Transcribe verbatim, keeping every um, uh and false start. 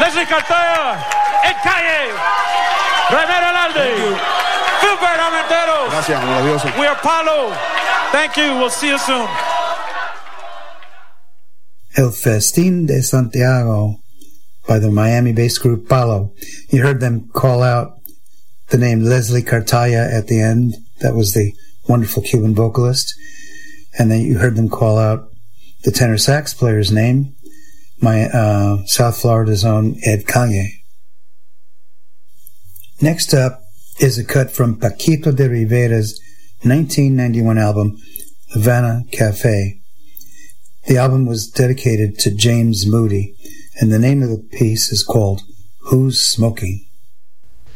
Leslie Cartaya, Ed Calle, René Alalde, Philbert Armenteros. Gracias, maravilloso. We are Palo. Thank you. We'll see you soon. El Festín de Santiago by the Miami-based group Palo. You heard them call out the name Leslie Cartaya at the end. That was the wonderful Cuban vocalist. And then you heard them call out the tenor sax player's name, my uh, South Florida's own Ed Calle. Next up is a cut from Paquito de Rivera's nineteen ninety-one album, Havana Cafe. The album was dedicated to James Moody, and the name of the piece is called Who's Smoking?